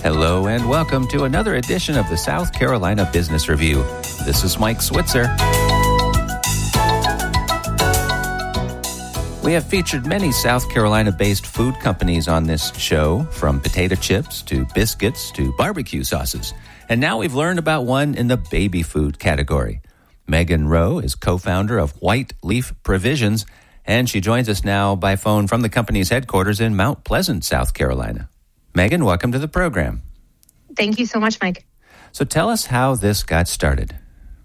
Hello and welcome to another edition of the South Carolina Business Review. This is Mike Switzer. We have featured many South Carolina-based food companies on this show, from potato chips to biscuits to barbecue sauces. And now we've learned about one in the baby food category. Megan Rowe is co-founder of White Leaf Provisions, and she joins us now by phone from the company's headquarters in Mount Pleasant, South Carolina. Megan, welcome to the program. Thank you so much, Mike. So tell us how this got started.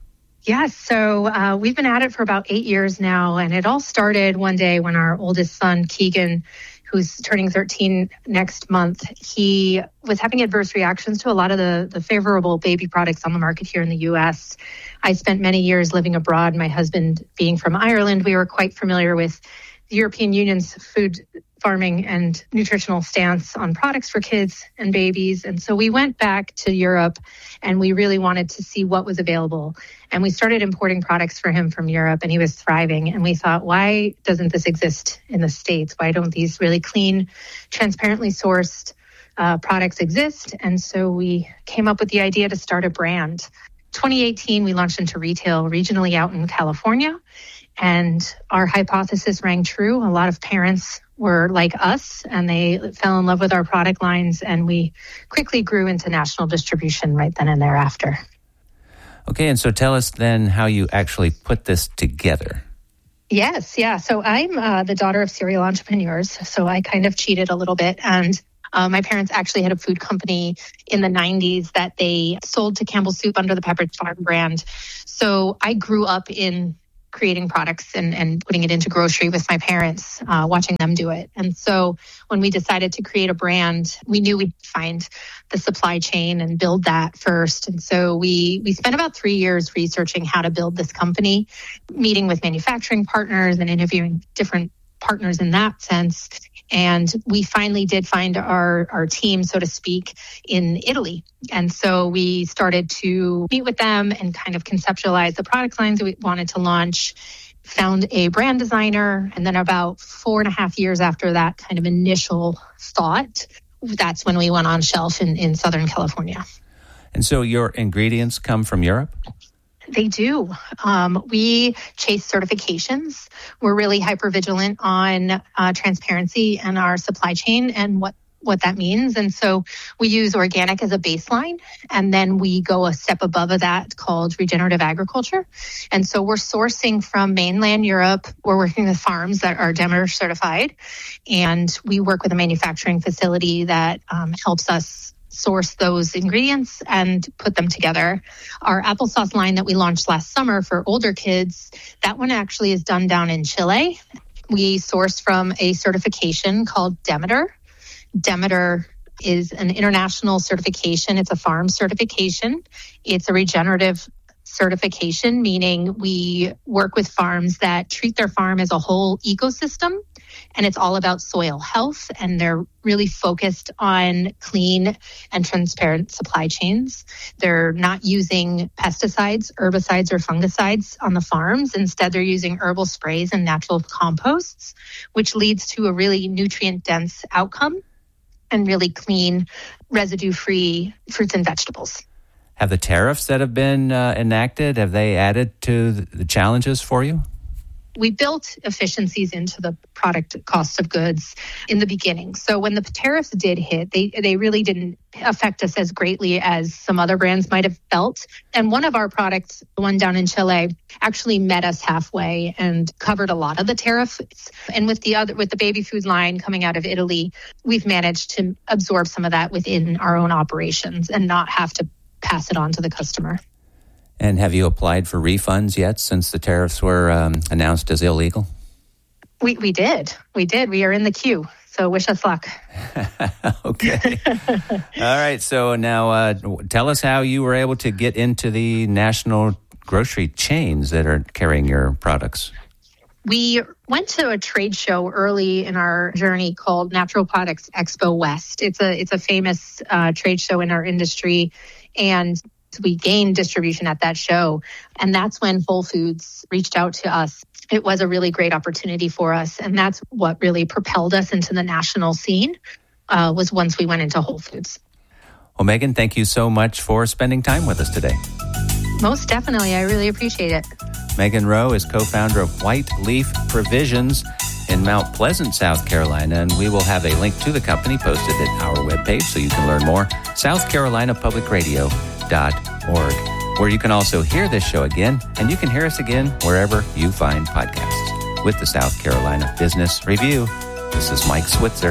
Yes, so we've been at it for about 8 years now, and it all started one day when our oldest son, Keegan, who's turning 13 next month, he was having adverse reactions to a lot of the favorable baby products on the market here in the U.S. I spent many years living abroad. My husband being from Ireland, we were quite familiar with the European Union's food farming and nutritional stance on products for kids and babies. And so we went back to Europe and we really wanted to see what was available. And we started importing products for him from Europe, and he was thriving. And we thought, why doesn't this exist in the States? Why don't these really clean, transparently sourced products exist? And so we came up with the idea to start a brand. 2018, we launched into retail regionally out in California. And our hypothesis rang true. A lot of parents were like us, and they fell in love with our product lines, and we quickly grew into national distribution right then and thereafter. Okay, and so tell us then how you actually put this together. Yes, yeah. So I'm the daughter of serial entrepreneurs, so I kind of cheated a little bit. And my parents actually had a food company in the 90s that they sold to Campbell Soup under the Pepperidge Farm brand. So I grew up in creating products and putting it into grocery with my parents, watching them do it. And so when we decided to create a brand, we knew we'd find the supply chain and build that first. And so we spent about 3 years researching how to build this company, meeting with manufacturing partners and interviewing different partners in that sense. And we finally did find our team, so to speak, in Italy. And so we started to meet with them and kind of conceptualize the product lines that we wanted to launch, found a brand designer. And then about 4.5 years after that kind of initial thought, that's when we went on shelf in Southern California. And so your ingredients come from Europe? They do. We chase certifications. We're really hypervigilant on transparency and our supply chain and what that means. And so we use organic as a baseline, and then we go a step above that called regenerative agriculture. And so we're sourcing from mainland Europe. We're working with farms that are Demeter certified, and we work with a manufacturing facility that helps us source those ingredients and put them together. Our applesauce line that we launched last summer for older kids, that one actually is done down in Chile. We source from a certification called Demeter. Demeter is an international certification. It's a farm certification. It's a regenerative certification, meaning we work with farms that treat their farm as a whole ecosystem, and it's all about soil health, and they're really focused on clean and transparent supply chains. They're not using pesticides, herbicides, or fungicides on the farms. Instead, they're using herbal sprays and natural composts, which leads to a really nutrient-dense outcome and really clean, residue-free fruits and vegetables. Have the tariffs that have been enacted, have they added to the challenges for you? We built efficiencies into the product cost of goods in the beginning. So when the tariffs did hit, they really didn't affect us as greatly as some other brands might have felt. And one of our products, the one down in Chile, actually met us halfway and covered a lot of the tariffs. And with the baby food line coming out of Italy, we've managed to absorb some of that within our own operations and not have to pass it on to the customer. And have you applied for refunds yet since the tariffs were announced as illegal? We did. We are in the queue. So wish us luck. Okay. All right. So now tell us how you were able to get into the national grocery chains that are carrying your products. We went to a trade show early in our journey called Natural Products Expo West. It's a famous trade show in our industry, and we gained distribution at that show. And that's when Whole Foods reached out to us. It was a really great opportunity for us. And that's what really propelled us into the national scene, was once we went into Whole Foods. Well, Megan, thank you so much for spending time with us today. Most definitely. I really appreciate it. Megan Rowe is co-founder of White Leaf Provisions in Mount Pleasant, South Carolina, and we will have a link to the company posted at our webpage so you can learn more, southcarolinapublicradio.org, where you can also hear this show again, and you can hear us again wherever you find podcasts. With the South Carolina Business Review, this is Mike Switzer.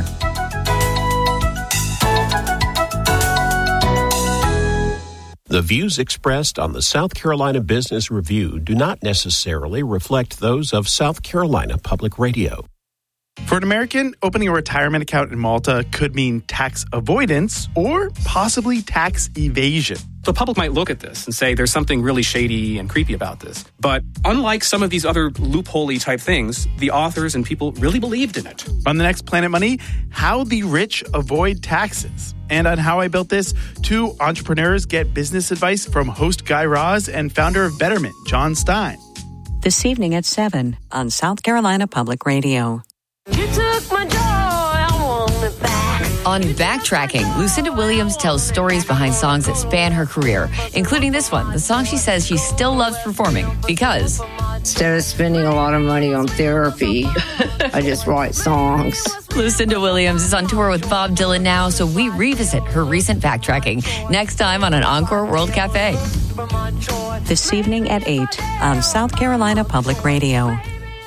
The views expressed on the South Carolina Business Review do not necessarily reflect those of South Carolina Public Radio. For an American, opening a retirement account in Malta could mean tax avoidance or possibly tax evasion. The public might look at this and say there's something really shady and creepy about this. But unlike some of these other loophole-y type things, the authors and people really believed in it. On the next Planet Money, how the rich avoid taxes. And on How I Built This, two entrepreneurs get business advice from host Guy Raz and founder of Betterment, John Stein. This evening at 7 on South Carolina Public Radio. You took my joy, I want it back. On Backtracking, Lucinda Williams tells stories behind songs that span her career, including this one, the song she says she still loves performing because... Instead of spending a lot of money on therapy, I just write songs. Lucinda Williams is on tour with Bob Dylan now, so we revisit her recent backtracking next time on an Encore World Cafe. This evening at 8 on South Carolina Public Radio.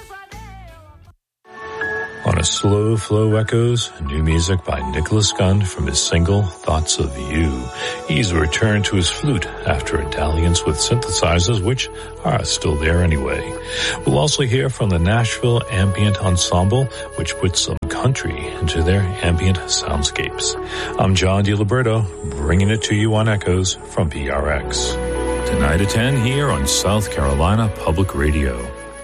On a slow flow echoes, new music by Nicholas Gunn from his single, Thoughts of You. He's returned to his flute after a dalliance with synthesizers, which are still there anyway. We'll also hear from the Nashville Ambient Ensemble, which puts some country into their ambient soundscapes. I'm John DiLiberto, bringing it to you on Echoes from PRX. Tonight at 10 here on South Carolina Public Radio.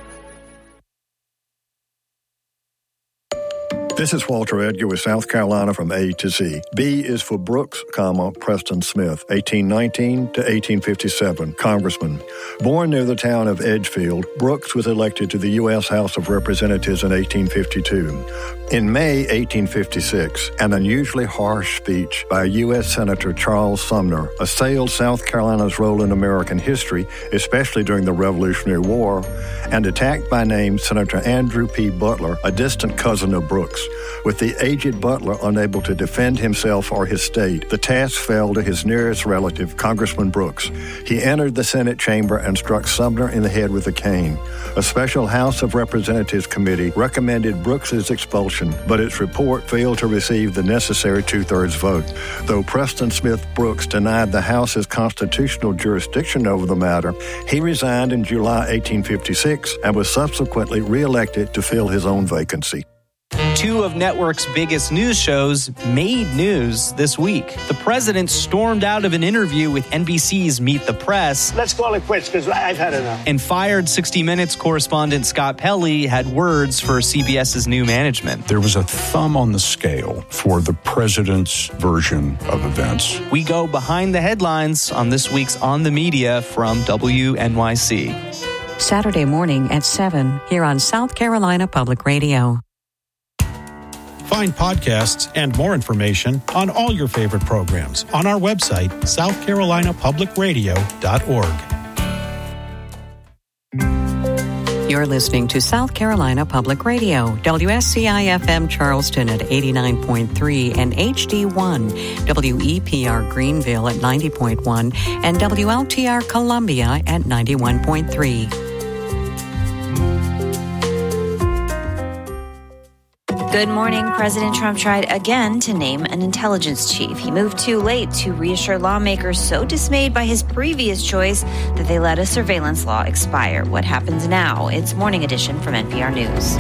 This is Walter Edgar with South Carolina from A to Z. B is for Brooks, Preston Smith, 1819 to 1857, Congressman. Born near the town of Edgefield, Brooks was elected to the U.S. House of Representatives in 1852. In May 1856, an unusually harsh speech by U.S. Senator Charles Sumner assailed South Carolina's role in American history, especially during the Revolutionary War, and attacked by name Senator Andrew P. Butler, a distant cousin of Brooks. With the aged Butler unable to defend himself or his state, the task fell to his nearest relative, Congressman Brooks. He entered the Senate chamber and struck Sumner in the head with a cane. A special House of Representatives committee recommended Brooks's expulsion, but its report failed to receive the necessary two-thirds vote. Though Preston Smith Brooks denied the House's constitutional jurisdiction over the matter, he resigned in July 1856 and was subsequently re-elected to fill his own vacancy. Two of network's biggest news shows made news this week. The president stormed out of an interview with NBC's Meet the Press. Let's call it quits because I've had enough. And fired 60 Minutes correspondent Scott Pelley had words for CBS's new management. There was a thumb on the scale for the president's version of events. We go behind the headlines on this week's On the Media from WNYC. Saturday morning at 7 here on South Carolina Public Radio. Find podcasts and more information on all your favorite programs on our website, southcarolinapublicradio.org. You're listening to South Carolina Public Radio, WSCI-FM Charleston at 89.3 and HD1, WEPR Greenville at 90.1 and WLTR Columbia at 91.3. Good morning. President Trump tried again to name an intelligence chief. He moved too late to reassure lawmakers so dismayed by his previous choice that they let a surveillance law expire. What happens now? It's Morning Edition from NPR News.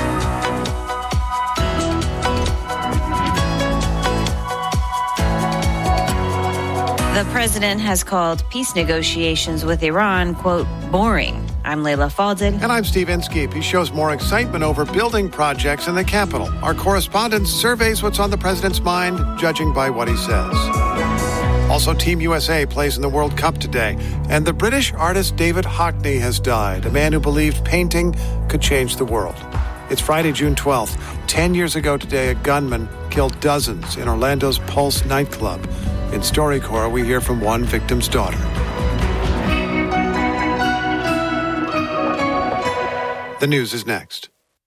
The president has called peace negotiations with Iran, quote, boring. I'm Layla Falded. And I'm Steve Inskeep. He shows more excitement over building projects in the Capitol. Our correspondent surveys what's on the president's mind, judging by what he says. Also, Team USA plays in the World Cup today. And the British artist David Hockney has died, a man who believed painting could change the world. It's Friday, June 12th. 10 years ago today, a gunman killed dozens in Orlando's Pulse nightclub. In StoryCorps, we hear from one victim's daughter. The news is next.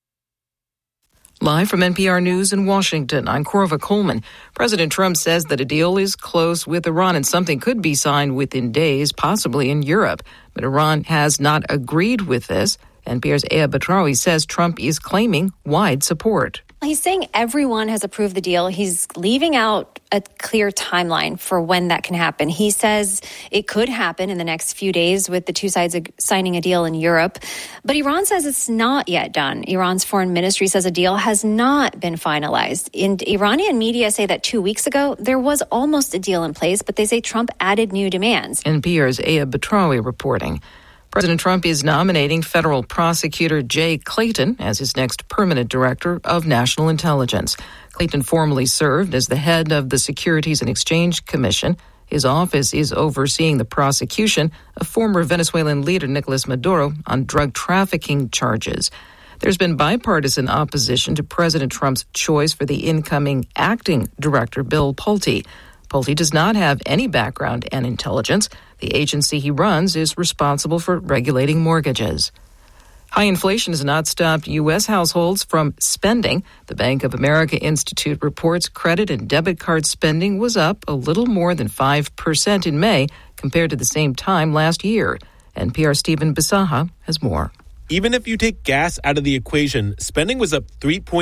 Live from NPR News in Washington, I'm Corva Coleman. President Trump says that a deal is close with Iran and something could be signed within days, possibly in Europe. But Iran has not agreed with this. NPR's Aya Batrawi says Trump is claiming wide support. He's saying everyone has approved the deal. He's leaving out a clear timeline for when that can happen. He says it could happen in the next few days with the two sides signing a deal in Europe. But Iran says it's not yet done. Iran's foreign ministry says a deal has not been finalized. And Iranian media say that 2 weeks ago, there was almost a deal in place, but they say Trump added new demands. NPR's Aya Batrawi reporting. President Trump is nominating federal prosecutor Jay Clayton as his next permanent director of national intelligence. Clayton formerly served as the head of the Securities and Exchange Commission. His office is overseeing the prosecution of former Venezuelan leader Nicolas Maduro on drug trafficking charges. There's been bipartisan opposition to President Trump's choice for the incoming acting director, Bill Pulte. Pulte does not have any background in intelligence. The agency he runs is responsible for regulating mortgages. High inflation has not stopped U.S. households from spending. The Bank of America Institute reports credit and debit card spending was up a little more than 5% in May compared to the same time last year. NPR's Stephen Bisaha has more. Even if you take gas out of the equation, spending was up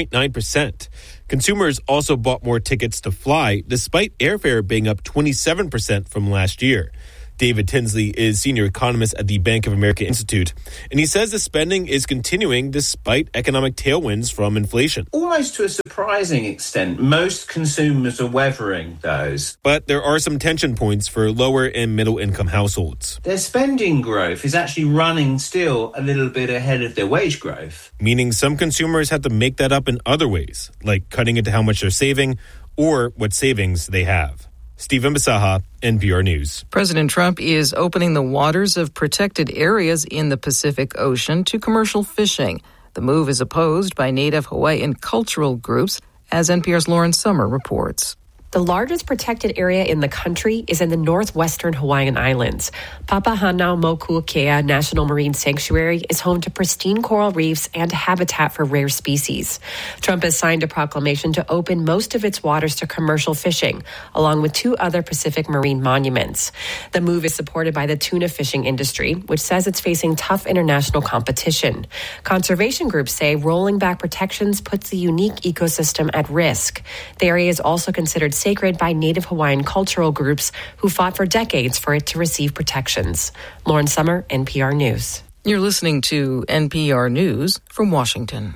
3.9%. Consumers also bought more tickets to fly, despite airfare being up 27% from last year. David Tinsley is senior economist at the Bank of America Institute, and he says the spending is continuing despite economic tailwinds from inflation. Almost to a surprising extent, most consumers are weathering those. But there are some tension points for lower and middle income households. Their spending growth is actually running still a little bit ahead of their wage growth. Meaning some consumers have to make that up in other ways, like cutting into how much they're saving or what savings they have. Stephen Bisaha, NPR News. President Trump is opening the waters of protected areas in the Pacific Ocean to commercial fishing. The move is opposed by Native Hawaiian cultural groups, as NPR's Lauren Sommer reports. The largest protected area in the country is in the northwestern Hawaiian Islands. Papahanaumokuakea National Marine Sanctuary is home to pristine coral reefs and habitat for rare species. Trump has signed a proclamation to open most of its waters to commercial fishing, along with two other Pacific marine monuments. The move is supported by the tuna fishing industry, which says it's facing tough international competition. Conservation groups say rolling back protections puts the unique ecosystem at risk. The area is also considered sacred by Native Hawaiian cultural groups who fought for decades for it to receive protections. Lauren Sommer, NPR News. You're listening to NPR News from Washington.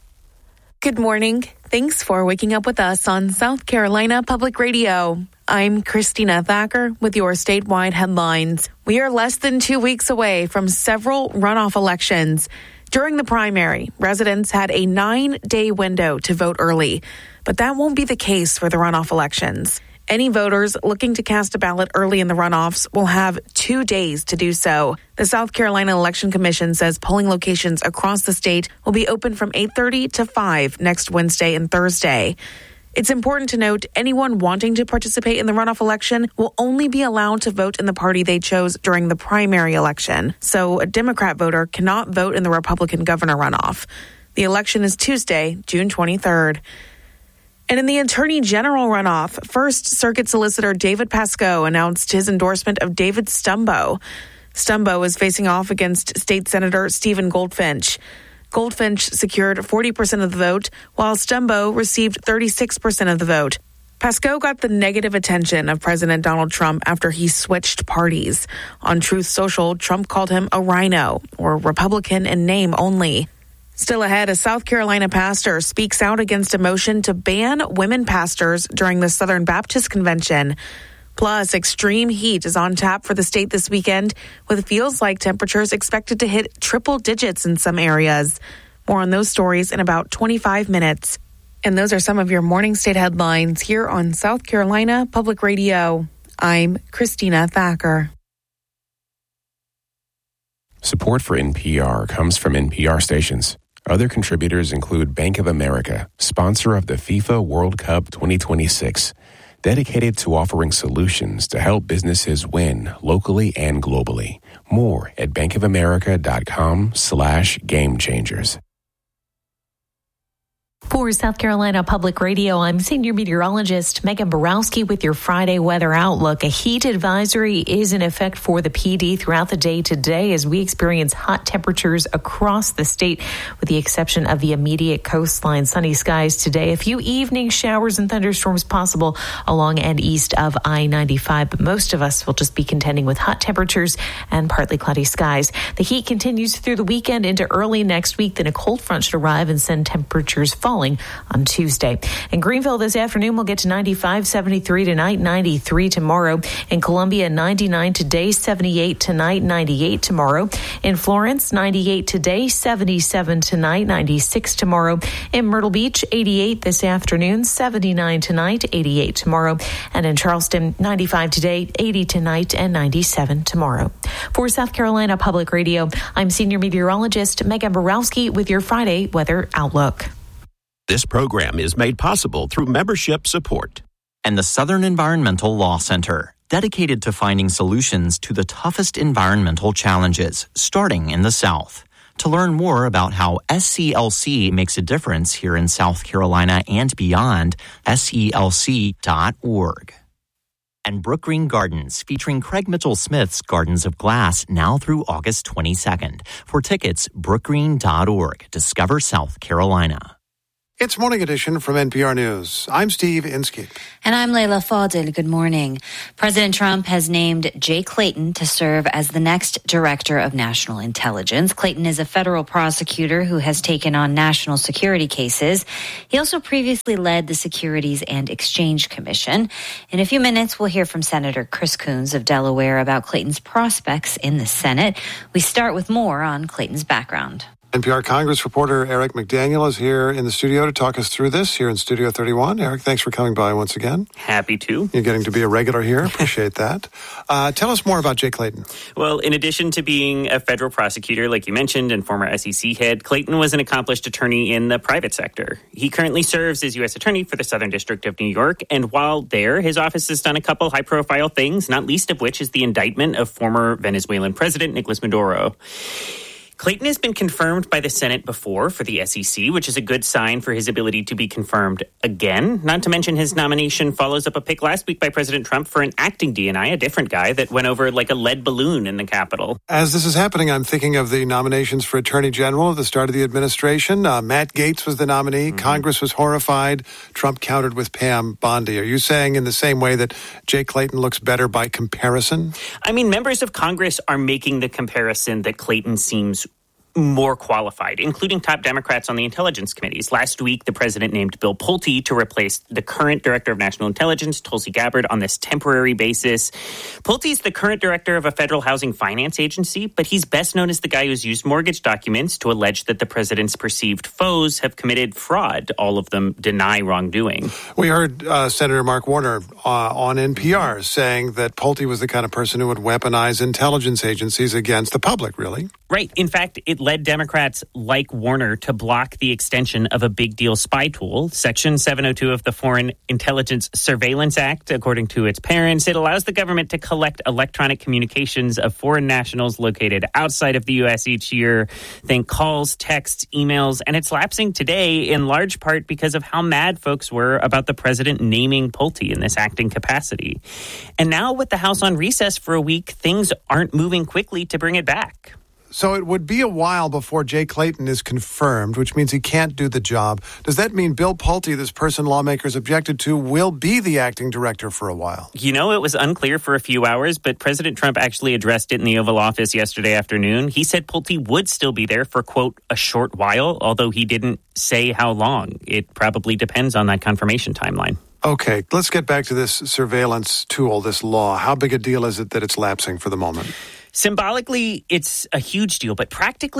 Good morning. Thanks for waking up with us on South Carolina Public Radio. I'm Christina Thacker with your statewide headlines. We are less than 2 weeks away from several runoff elections. During the primary, residents had a 9-day window to vote early, but that won't be the case for the runoff elections. Any voters looking to cast a ballot early in the runoffs will have 2 days to do so. The South Carolina Election Commission says polling locations across the state will be open from 8:30 to 5 next Wednesday and Thursday. It's important to note anyone wanting to participate in the runoff election will only be allowed to vote in the party they chose during the primary election. So a Democrat voter cannot vote in the Republican governor runoff. The election is Tuesday, June 23rd. And in the Attorney General runoff, First Circuit Solicitor David Pascoe announced his endorsement of David Stumbo. Stumbo is facing off against State Senator Stephen Goldfinch. Goldfinch secured 40% of the vote, while Stumbo received 36% of the vote. Pascoe got the negative attention of President Donald Trump after he switched parties. On Truth Social, Trump called him a rhino, or Republican in name only. Still ahead, a South Carolina pastor speaks out against a motion to ban women pastors during the Southern Baptist Convention. Plus, extreme heat is on tap for the state this weekend, with feels-like temperatures expected to hit triple digits in some areas. More on those stories in about 25 minutes. And those are some of your morning state headlines here on South Carolina Public Radio. I'm Christina Thacker. Support for NPR comes from NPR stations. Other contributors include Bank of America, sponsor of the FIFA World Cup 2026, dedicated to offering solutions to help businesses win locally and globally. More at bankofamerica.com/gamechangers. For South Carolina Public Radio, I'm senior meteorologist Megan Borowski with your Friday weather outlook. A heat advisory is in effect for the PD throughout the day today as we experience hot temperatures across the state, with the exception of the immediate coastline. Sunny skies today. A few evening showers and thunderstorms possible along and east of I-95, but most of us will just be contending with hot temperatures and partly cloudy skies. The heat continues through the weekend into early next week. Then a cold front should arrive and send temperatures falling on Tuesday. In Greenville this afternoon, we'll get to 95, 73 tonight, 93 tomorrow. In Columbia, 99 today, 78 tonight, 98 tomorrow. In Florence, 98 today, 77 tonight, 96 tomorrow. In Myrtle Beach, 88 this afternoon, 79 tonight, 88 tomorrow. And in Charleston, 95 today, 80 tonight, and 97 tomorrow. For South Carolina Public Radio, I'm senior meteorologist Megan Borowski with your Friday weather outlook. This program is made possible through membership support and the Southern Environmental Law Center, dedicated to finding solutions to the toughest environmental challenges, starting in the South. To learn more about how SCLC makes a difference here in South Carolina and beyond, SCLC.org. And Brookgreen Gardens, featuring Craig Mitchell-Smith's Gardens of Glass, now through August 22nd. For tickets, brookgreen.org. Discover South Carolina. It's Morning Edition from NPR News. I'm Steve Inskeep. And I'm Layla Fadil. Good morning. President Trump has named Jay Clayton to serve as the next Director of National Intelligence. Clayton is a federal prosecutor who has taken on national security cases. He also previously led the Securities and Exchange Commission. In a few minutes, we'll hear from Senator Chris Coons of Delaware about Clayton's prospects in the Senate. We start with more on Clayton's background. NPR Congress reporter Eric McDaniel is here in the studio to talk us through this here in Studio 31. Eric, thanks for coming by once again. Happy to. You're getting to be a regular here. Appreciate that. Tell us more about Jay Clayton. Well, in addition to being a federal prosecutor, like you mentioned, and former SEC head, Clayton was an accomplished attorney in the private sector. He currently serves as U.S. Attorney for the Southern District of New York, and while there, his office has done a couple high-profile things, not least of which is the indictment of former Venezuelan President Nicolas Maduro. Clayton has been confirmed by the Senate before for the SEC, which is a good sign for his ability to be confirmed again. Not to mention his nomination follows up a pick last week by President Trump for an acting DNI, a different guy that went over like a lead balloon in the Capitol. As this is happening, I'm thinking of the nominations for Attorney General at the start of the administration. Matt Gaetz was the nominee. Mm-hmm. Congress was horrified. Trump countered with Pam Bondi. Are you saying in the same way that Jay Clayton looks better by comparison? I mean, members of Congress are making the comparison that Clayton seems more qualified, including top Democrats on the intelligence committees. Last week, the president named Bill Pulte to replace the current director of national intelligence, Tulsi Gabbard, on this temporary basis. Pulte's the current director of a federal housing finance agency, but he's best known as the guy who's used mortgage documents to allege that the president's perceived foes have committed fraud. All of them deny wrongdoing. We heard Senator Mark Warner on NPR saying that Pulte was the kind of person who would weaponize intelligence agencies against the public, really. Right. In fact, it led Democrats like Warner to block the extension of a big deal spy tool. Section 702 of the Foreign Intelligence Surveillance Act, according to its parents, it allows the government to collect electronic communications of foreign nationals located outside of the U.S. each year. Think calls, texts, emails, and it's lapsing today in large part because of how mad folks were about the president naming Pulte in this acting capacity. And now with the House on recess for a week, things aren't moving quickly to bring it back. So it would be a while before Jay Clayton is confirmed, which means he can't do the job. Does that mean Bill Pulte, this person lawmakers objected to, will be the acting director for a while? You know, it was unclear for a few hours, but President Trump actually addressed it in the Oval Office yesterday afternoon. He said Pulte would still be there for, quote, a short while, although he didn't say how long. It probably depends on that confirmation timeline. Okay, let's get back to this surveillance tool, this law. How big a deal is it that it's lapsing for the moment? Symbolically, it's a huge deal, but practically,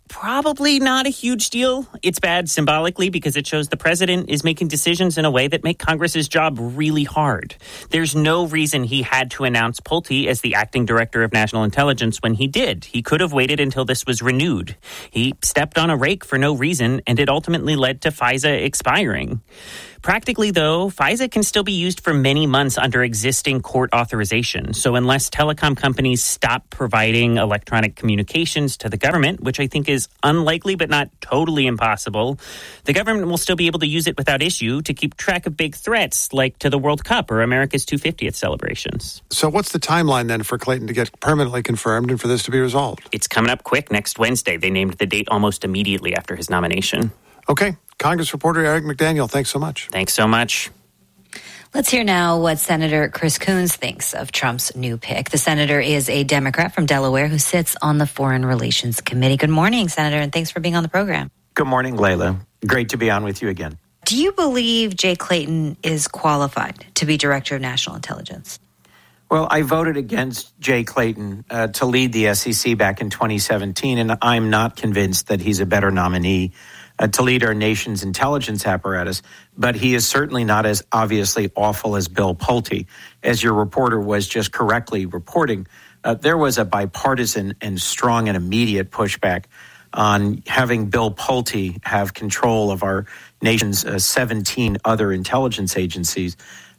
probably not a huge deal. It's bad symbolically because it shows the president is making decisions in a way that make Congress's job really hard. There's no reason he had to announce Pulte as the acting director of national intelligence when he did. He could have waited until this was renewed. He stepped on a rake for no reason, and it ultimately led to FISA expiring. Practically, though, FISA can still be used for many months under existing court authorization. So unless telecom companies stop providing electronic communications to the government, which I think is unlikely but not totally impossible, the government will still be able to use it without issue to keep track of big threats like to the World Cup or America's 250th celebrations. So what's the timeline then for Clayton to get permanently confirmed and for this to be resolved? It's coming up quick next Wednesday. They named the date almost immediately after his nomination. Okay. Congress reporter Eric McDaniel, thanks so much. Thanks so much. Let's hear now what Senator Chris Coons thinks of Trump's new pick. The senator is a Democrat from Delaware who sits on the Foreign Relations Committee. Good morning, Senator, and thanks for being on the program. Good morning, Layla. Great to be on with you again. Do you believe Jay Clayton is qualified to be Director of National Intelligence? Well, I voted against Jay Clayton to lead the SEC back in 2017, and I'm not convinced that he's a better nominee to lead our nation's intelligence apparatus, but he is certainly not as obviously awful as Bill Pulte. As your reporter was just correctly reporting, there was a bipartisan and strong and immediate pushback on having Bill Pulte have control of our nation's 17 other intelligence agencies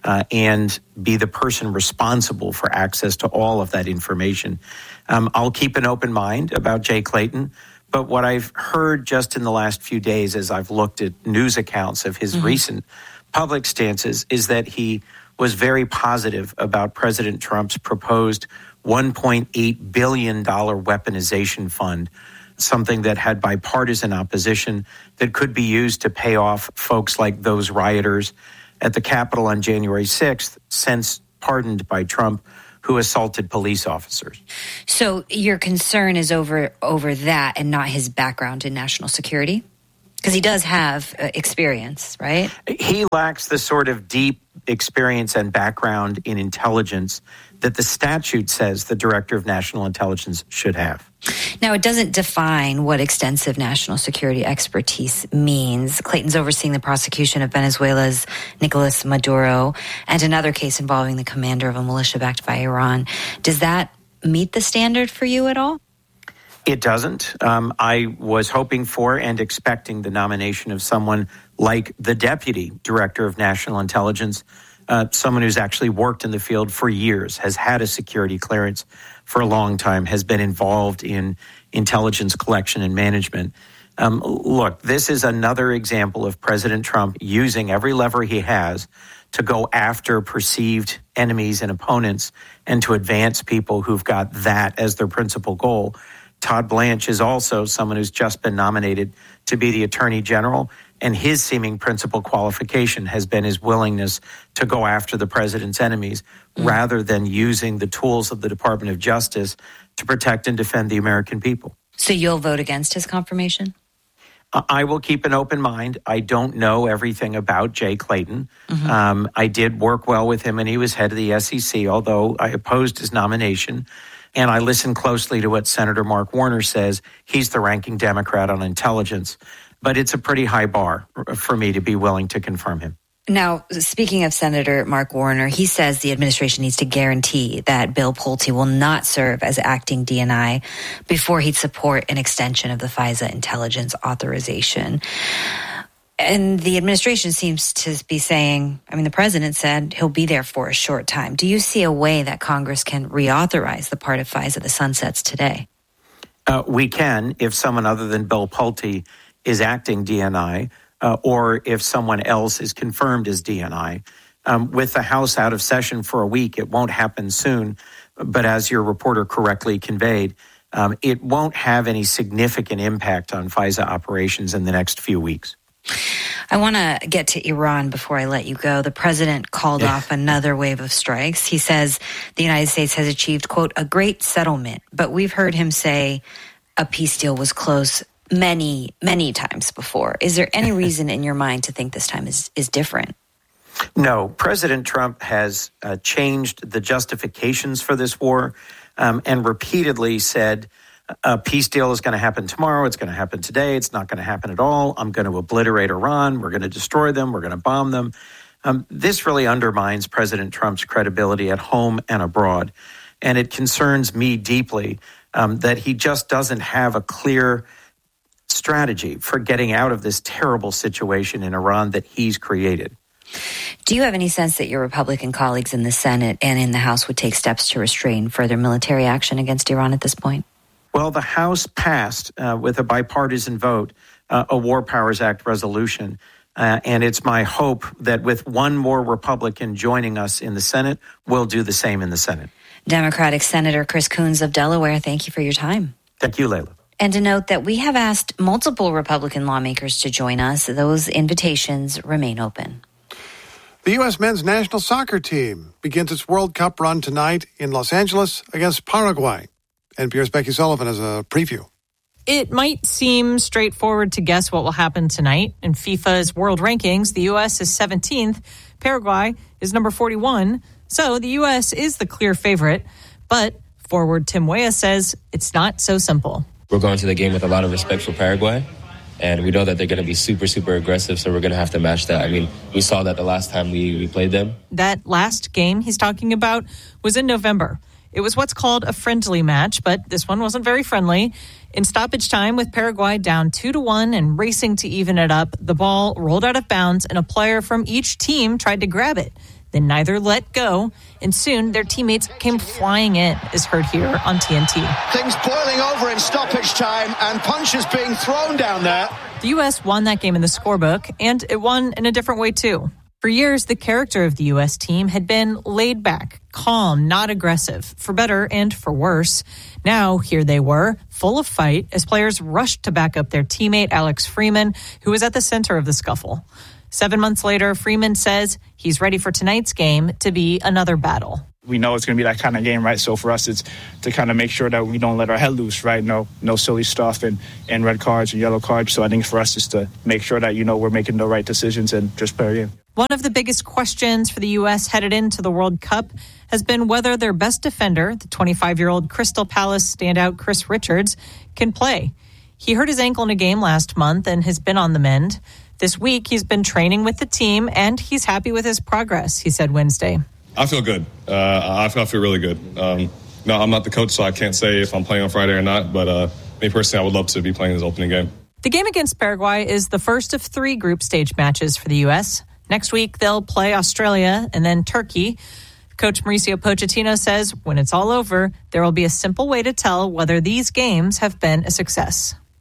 and be the person responsible for access to all of that information. I'll keep an open mind about Jay Clayton. But what I've heard just in the last few days as I've looked at news accounts of his recent public stances is that he was very positive about President Trump's proposed $1.8 billion weaponization fund, something that had bipartisan opposition that could be used to pay off folks like those rioters at the Capitol on January 6th, since pardoned by Trump, who assaulted police officers. So your concern is over that and not his background in national security? Because he does have experience, right? He lacks the sort of deep experience and background in intelligence that the statute says the Director of National Intelligence should have. Now, it doesn't define what extensive national security expertise means. Clayton's overseeing the prosecution of Venezuela's Nicolas Maduro and another case involving the commander of a militia backed by Iran. Does that meet the standard for you at all? It doesn't. I was hoping for and expecting the nomination of someone like the Deputy Director of National Intelligence, someone who's actually worked in the field for years, has had a security clearance for a long time, has been involved in intelligence collection and management. Look, this is another example of President Trump using every lever he has to go after perceived enemies and opponents and to advance people who've got that as their principal goal. Todd Blanche is also someone who's just been nominated to be the Attorney General, and his seeming principal qualification has been his willingness to go after the president's enemies rather than using the tools of the Department of Justice to protect and defend the American people. So you'll vote against his confirmation? I will keep an open mind. I don't know everything about Jay Clayton. I did work well with him, and he was head of the SEC, although I opposed his nomination. And I listened closely to what Senator Mark Warner says. He's the ranking Democrat on intelligence. But it's a pretty high bar for me to be willing to confirm him. Now, speaking of Senator Mark Warner, he says the administration needs to guarantee that Bill Pulte will not serve as acting DNI before he'd support an extension of the FISA intelligence authorization. And the administration seems to be saying, the president said he'll be there for a short time. Do you see a way that Congress can reauthorize the part of FISA that sunsets today? We can, if someone other than Bill Pulte is acting DNI, or if someone else is confirmed as DNI. With the House out of session for a week, it won't happen soon. But as your reporter correctly conveyed, it won't have any significant impact on FISA operations in the next few weeks. I want to get to Iran before I let you go. The president called off another wave of strikes. He says the United States has achieved, quote, a great settlement. But we've heard him say a peace deal was close many, many times before. Is there any reason in your mind to think this time is different? No. President Trump has changed the justifications for this war and repeatedly said a peace deal is going to happen tomorrow. It's going to happen today. It's not going to happen at all. I'm going to obliterate Iran. We're going to destroy them. We're going to bomb them. This really undermines President Trump's credibility at home and abroad. And it concerns me deeply that he just doesn't have a clear strategy for getting out of this terrible situation in Iran that he's created. Do you have any sense that your Republican colleagues in the Senate and in the House would take steps to restrain further military action against Iran at this point? Well, the House passed with a bipartisan vote a War Powers Act resolution. And it's my hope that with one more Republican joining us in the Senate, we'll do the same in the Senate. Democratic Senator Chris Coons of Delaware, thank you for your time. Thank you, Layla. And to note that we have asked multiple Republican lawmakers to join us. Those invitations remain open. The U.S. men's national soccer team begins its World Cup run tonight in Los Angeles against Paraguay. NPR's Becky Sullivan has a preview. It might seem straightforward to guess what will happen tonight. In FIFA's world rankings, the U.S. is 17th, Paraguay is number 41, so the U.S. is the clear favorite. But forward Tim Weah says it's not so simple. We're going to the game with a lot of respect for Paraguay, and we know that they're going to be super, super aggressive, so we're going to have to match that. I mean, we saw that the last time we played them. That last game he's talking about was in November. It was what's called a friendly match, but this one wasn't very friendly. In stoppage time, with Paraguay down 2-1 and racing to even it up, the ball rolled out of bounds and a player from each team tried to grab it. Then neither let go, and soon their teammates came flying in, as heard here on TNT. Things boiling over in stoppage time and punches being thrown down there. The U.S. won that game in the scorebook, and it won in a different way, too. For years, the character of the U.S. team had been laid back, calm, not aggressive, for better and for worse. Now, here they were, full of fight, as players rushed to back up their teammate, Alex Freeman, who was at the center of the scuffle. 7 months later, Freeman says he's ready for tonight's game to be another battle. We know it's going to be that kind of game, right? So for us, it's to kind of make sure that we don't let our head loose, right? No silly stuff and red cards and yellow cards. So I think for us is to make sure that, we're making the right decisions and just play our game. One of the biggest questions for the U.S. headed into the World Cup has been whether their best defender, the 25-year-old Crystal Palace standout Chris Richards, can play. He hurt his ankle in a game last month and has been on the mend. This week, he's been training with the team, and he's happy with his progress, he said Wednesday. I feel good. I feel really good. No, I'm not the coach, so I can't say if I'm playing on Friday or not, but me personally, I would love to be playing this opening game. The game against Paraguay is the first of 3 group stage matches for the U.S. Next week, they'll play Australia and then Turkey. Coach Mauricio Pochettino says when it's all over, there will be a simple way to tell whether these games have been a success.